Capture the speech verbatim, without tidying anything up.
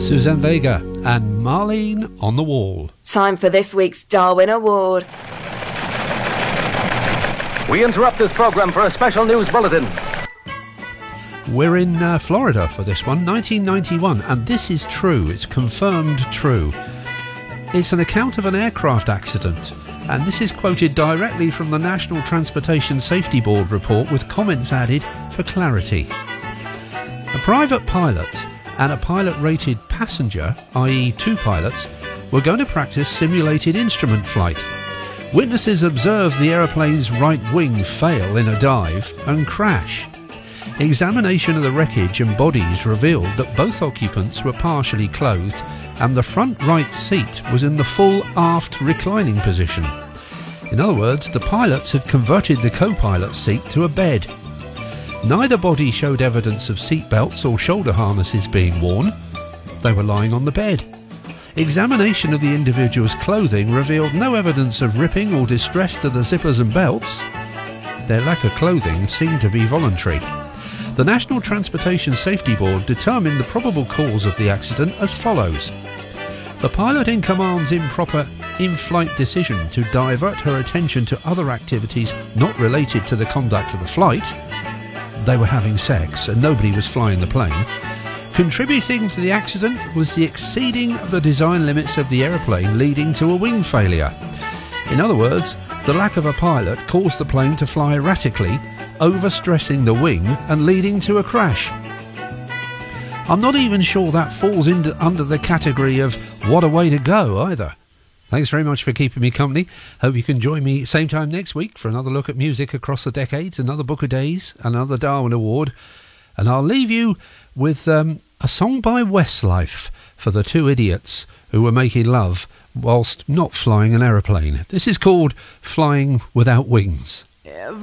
Suzanne Vega and Marlene on the Wall. Time for this week's Darwin Award. We interrupt this program for a special news bulletin. We're in uh, Florida for this one, nineteen ninety-one, and this is true, it's confirmed true. It's an account of an aircraft accident, and this is quoted directly from the National Transportation Safety Board report with comments added for clarity. A private pilot and a pilot-rated passenger, that is two pilots, were going to practice simulated instrument flight. Witnesses observed the aeroplane's right wing fail in a dive and crash. Examination of the wreckage and bodies revealed that both occupants were partially clothed and the front right seat was in the full aft reclining position. In other words, the pilots had converted the co-pilot's seat to a bed. Neither body showed evidence of seat belts or shoulder harnesses being worn. They were lying on the bed. Examination of the individual's clothing revealed no evidence of ripping or distress to the zippers and belts. Their lack of clothing seemed to be voluntary. The National Transportation Safety Board determined the probable cause of the accident as follows. The pilot in command's improper in-flight decision to divert her attention to other activities not related to the conduct of the flight. They were having sex and nobody was flying the plane. Contributing to the accident was the exceeding of the design limits of the aeroplane, leading to a wing failure. In other words, the lack of a pilot caused the plane to fly erratically, overstressing the wing and leading to a crash. I'm not even sure that falls into, under the category of what a way to go either. Thanks very much for keeping me company. Hope you can join me same time next week for another look at music across the decades, another Book of Days, another Darwin Award. And I'll leave you with um, a song by Westlife for the two idiots who were making love whilst not flying an aeroplane. This is called Flying Without Wings.